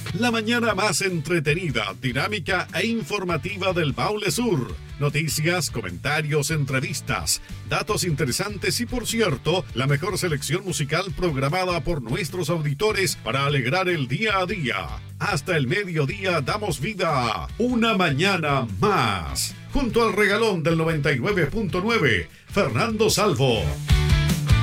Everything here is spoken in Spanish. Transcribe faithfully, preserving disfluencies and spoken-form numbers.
La mañana más entretenida, dinámica e informativa del Maule Sur. Noticias, comentarios, entrevistas, datos interesantes y, por cierto, la mejor selección musical programada por nuestros auditores para alegrar el día a día. Hasta el mediodía damos vida a Una Mañana Más. Junto al regalón del noventa y nueve punto nueve, Fernando Salvo.